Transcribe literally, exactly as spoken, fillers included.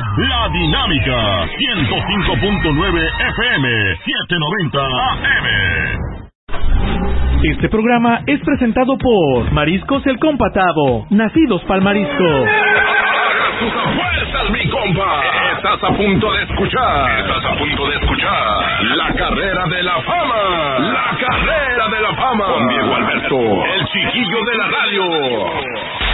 La Dinámica, ciento cinco punto nueve F M, setecientos noventa A M. Este programa es presentado por Mariscos El Compatado, nacidos pa'l marisco. ¡Haga sus apuestas, mi compa! Estás a punto de escuchar. Estás a punto de escuchar La Carrera de la Fama. La Carrera de la Fama. Con Diego Alberto, el chiquillo de la radio.